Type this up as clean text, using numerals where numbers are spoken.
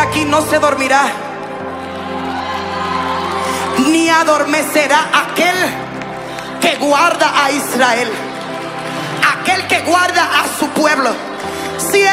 aquí no se dormirá, ni adormecerá aquel que guarda a Israel, aquel que guarda a su pueblo. Si